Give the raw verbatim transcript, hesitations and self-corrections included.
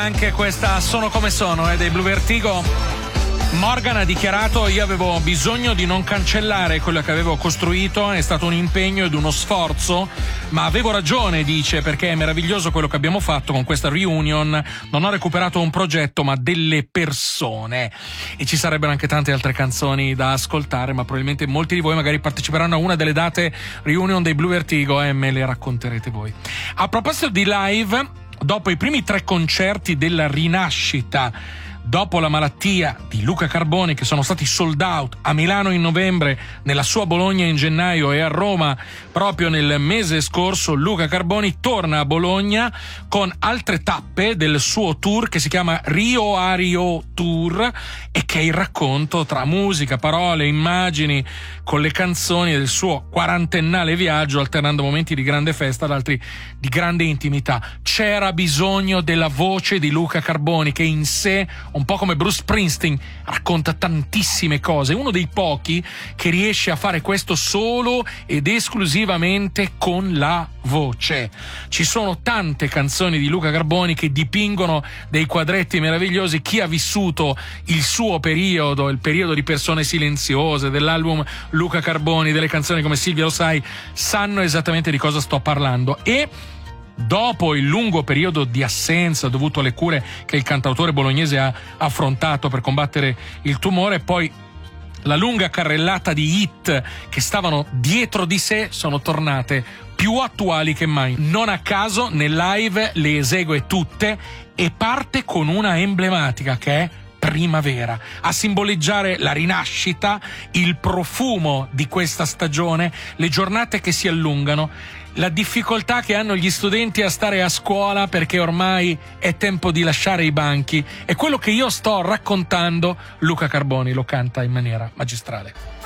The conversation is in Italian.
Anche questa Sono come sono è eh, dei Blue Vertigo. Morgan ha dichiarato: io avevo bisogno di non cancellare quello che avevo costruito, è stato un impegno ed uno sforzo, ma avevo ragione, dice, perché è meraviglioso quello che abbiamo fatto con questa reunion. Non ho recuperato un progetto ma delle persone, e ci sarebbero anche tante altre canzoni da ascoltare, ma probabilmente molti di voi magari parteciperanno a una delle date reunion dei Blue Vertigo e me le racconterete voi. A proposito di live, dopo i primi tre concerti della rinascita dopo la malattia di Luca Carboni, che sono stati sold out a Milano in novembre, nella sua Bologna in gennaio e a Roma proprio nel mese scorso, Luca Carboni torna a Bologna con altre tappe del suo tour che si chiama Rio a Rio Tour, e che è il racconto tra musica, parole, immagini con le canzoni del suo quarantennale viaggio, alternando momenti di grande festa ad altri di grande intimità. C'era bisogno della voce di Luca Carboni, che in sé, un po' come Bruce Springsteen, racconta tantissime cose, uno dei pochi che riesce a fare questo solo ed esclusivamente con la voce. Ci sono tante canzoni di Luca Carboni che dipingono dei quadretti meravigliosi. Chi ha vissuto il suo periodo, il periodo di Persone silenziose, dell'album Luca Carboni, delle canzoni come Silvia lo sai, sanno esattamente di cosa sto parlando. E dopo il lungo periodo di assenza dovuto alle cure che il cantautore bolognese ha affrontato per combattere il tumore, poi la lunga carrellata di hit che stavano dietro di sé sono tornate più attuali che mai. Non a caso nel live le esegue tutte e parte con una emblematica che è Primavera, a simboleggiare la rinascita, il profumo di questa stagione, le giornate che si allungano, la difficoltà che hanno gli studenti a stare a scuola perché ormai è tempo di lasciare i banchi. E quello che io sto raccontando, Luca Carboni lo canta in maniera magistrale.